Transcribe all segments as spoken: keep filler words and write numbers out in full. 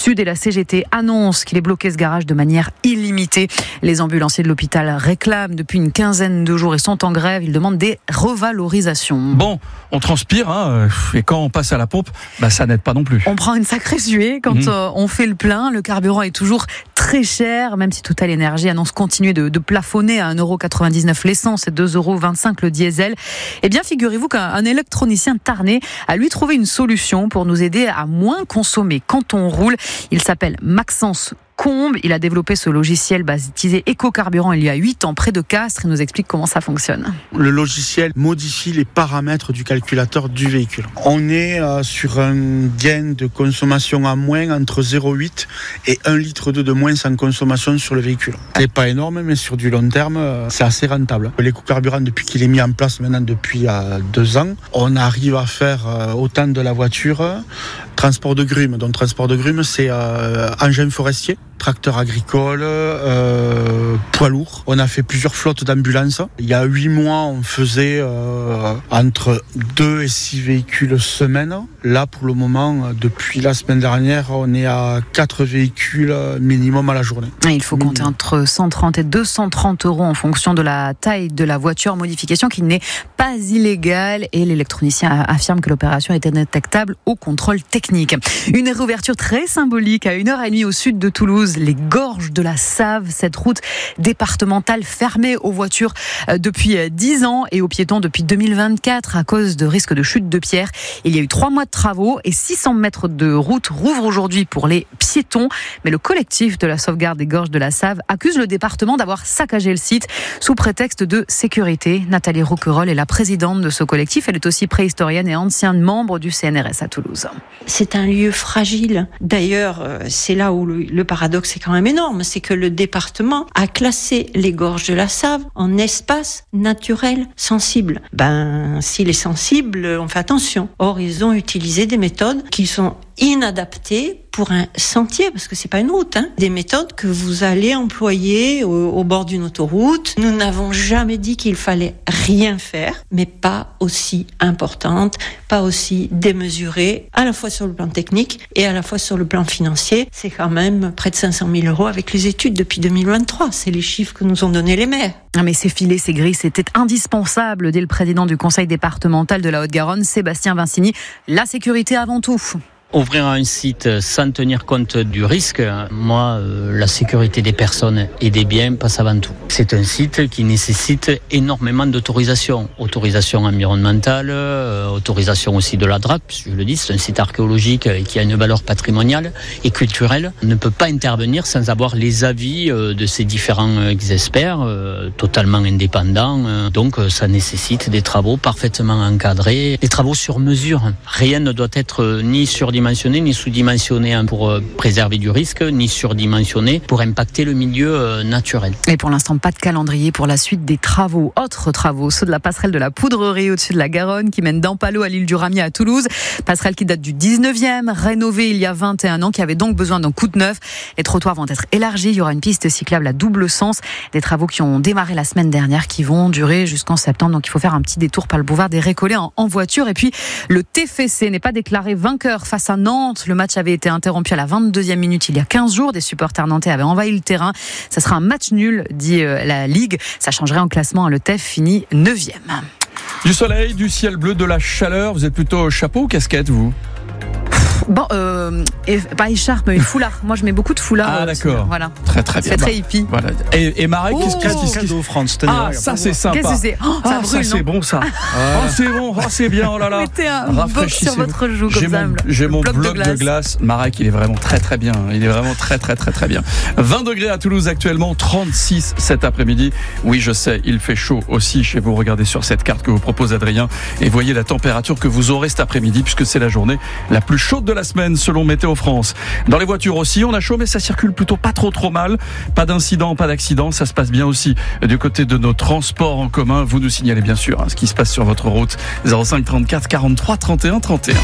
Sud et la C G T annoncent qu'il est bloqué ce garage de manière illimitée. Les ambulanciers de l'hôpital réclament depuis une quinzaine de jours et sont en grève. Ils demandent des revalorisations. Bon, on transpire, hein, et quand on passe à la pompe, bah, ça n'aide pas non plus. On prend une sacrée suée quand mmh. euh, on fait le plein. Le carburant est toujours très cher, même si Total Énergie annonce continuer de, de plafonner à un euro quatre-vingt-dix-neuf l'essence et deux euros vingt-cinq le diesel. Eh bien, figurez-vous qu'un électronicien tarné a lui trouvé une solution pour nous aider à moins consommer quand on roule. Il s'appelle Maxence Combe. Il a développé ce logiciel baptisé Éco-Carburant il y a huit ans près de Castres. Il nous explique comment ça fonctionne. Le logiciel modifie les paramètres du calculateur du véhicule. On est euh, sur un gain de consommation à moins entre zéro virgule huit et un litre de moins en consommation sur le véhicule. C'est pas énorme, mais sur du long terme, euh, c'est assez rentable. L'éco-carburant, depuis qu'il est mis en place maintenant depuis euh, deux ans, on arrive à faire euh, autant de la voiture, euh, transport de grumes. Donc transport de grumes, c'est euh, engin forestier, tracteur agricole, euh, poids lourd. On a fait plusieurs flottes d'ambulances. Il y a huit mois, on faisait euh, entre deux et six véhicules semaine. Là, pour le moment, depuis la semaine dernière, on est à quatre véhicules minimum à la journée. Il faut compter entre cent trente et deux cent trente euros en fonction de la taille de la voiture. Modification qui n'est pas illégale et l'électronicien affirme que l'opération était détectable au contrôle technique. Une réouverture très symbolique à une heure et demie au sud de Toulouse. Les gorges de la Save, cette route départementale fermée aux voitures depuis dix ans et aux piétons depuis deux mille vingt-quatre à cause de risques de chute de pierres. Il y a eu trois mois de travaux et six cents mètres de route rouvrent aujourd'hui pour les piétons. Mais le collectif de la sauvegarde des gorges de la Save accuse le département d'avoir saccagé le site sous prétexte de sécurité. Nathalie Rouquayrol est la présidente de ce collectif. Elle est aussi préhistorienne et ancienne membre du C N R S à Toulouse. C'est un lieu fragile. D'ailleurs, c'est là où le, le paradoxe c'est quand même énorme, c'est que le département a classé les gorges de la Save en espace naturel sensible. Ben, s'il est sensible, on fait attention. Or, ils ont utilisé des méthodes qui sont inadaptées pour un sentier, parce que c'est pas une route, hein. Des méthodes que vous allez employer au, au bord d'une autoroute. Nous n'avons jamais dit qu'il fallait rien faire, mais pas aussi importante, pas aussi démesurée, à la fois sur le plan technique et à la fois sur le plan financier. C'est quand même près de cinq cent mille euros avec les études depuis deux mille vingt-trois. C'est les chiffres que nous ont donnés les maires. Ah mais ces filets, ces grilles, c'était indispensable, dit le président du conseil départemental de la Haute-Garonne, Sébastien Vincini. La sécurité avant tout. Ouvrir un site sans tenir compte du risque, moi, euh, la sécurité des personnes et des biens passe avant tout. C'est un site qui nécessite énormément d'autorisation. Autorisation environnementale, euh, autorisation aussi de la D R A P, je le dis, c'est un site archéologique qui a une valeur patrimoniale et culturelle. On ne peut pas intervenir sans avoir les avis euh, de ces différents experts, euh, totalement indépendants. Euh, donc ça nécessite des travaux parfaitement encadrés, des travaux sur mesure. Rien ne doit être ni surdimensionné ni sous-dimensionné pour préserver du risque, ni surdimensionné pour impacter le milieu naturel. Et pour l'instant, pas de calendrier pour la suite des travaux. Autres travaux, ceux de la passerelle de la Poudrerie au-dessus de la Garonne qui mène d'Ampalo à l'île du Ramier à Toulouse. Passerelle qui date du dix-neuvième, rénovée il y a vingt et un ans, qui avait donc besoin d'un coup de neuf. Les trottoirs vont être élargis, il y aura une piste cyclable à double sens. Des travaux qui ont démarré la semaine dernière, qui vont durer jusqu'en septembre. Donc il faut faire un petit détour par le boulevard des Récollets en, en voiture. Et puis le T F C n'est pas déclaré vainqueur face à Nantes. Le match avait été interrompu à la vingt-deuxième minute il y a quinze jours. Des supporters nantais avaient envahi le terrain. Ça sera un match nul, dit la Ligue. Ça changerait en classement. Le T E F finit neuvième. Du soleil, du ciel bleu, de la chaleur. Vous êtes plutôt chapeau ou casquette, vous ? Bon, euh, pas écharpe, mais foulard. Moi, je mets beaucoup de foulard. Ah, d'accord. Voilà. Très, très bien. C'est très hippie. Voilà. Et, et Marek, oh, qu'est-ce qu'il c'est cadeau, France. Ah, ça, c'est sympa. Qu'est-ce que c'est oh, Ah, ça, brûle, ça c'est bon, ça. Oh, c'est bon. Oh, c'est bien. Oh là là. Mettez un bloc sur votre joue, j'ai comme ça. Mon, j'ai mon bloc, bloc de, glace. de glace. Marek, il est vraiment très, très bien. Il est vraiment très, très, très, très bien. vingt degrés à Toulouse actuellement, trente-six cet après-midi. Oui, je sais, il fait chaud aussi chez vous. Regardez sur cette carte que vous propose Adrien et voyez la température que vous aurez cet après-midi, puisque c'est la journée la plus chaude de la semaine, selon Météo France. Dans les voitures aussi, on a chaud, mais ça circule plutôt pas trop trop mal. Pas d'incident, pas d'accident. Ça se passe bien aussi du côté de nos transports en commun. Vous nous signalez bien sûr hein, ce qui se passe sur votre route. zéro cinq trente-quatre quarante-trois trente et un trente et un.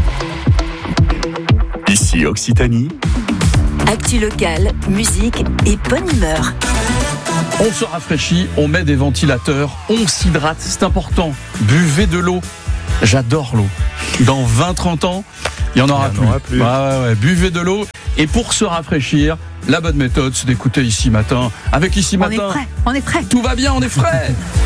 Ici Occitanie. Actu locale, musique et bonne humeur. On se rafraîchit, on met des ventilateurs, on s'hydrate, c'est important. Buvez de l'eau. J'adore l'eau. Dans vingt trente ans, il n'y en aura il y plus. en aura plus. Bah ouais, ouais. Buvez de l'eau Et pour se rafraîchir, la bonne méthode, c'est d'écouter Ici Matin. Avec Ici Matin, on est prêt, on est prêt. Tout va bien, on est frais.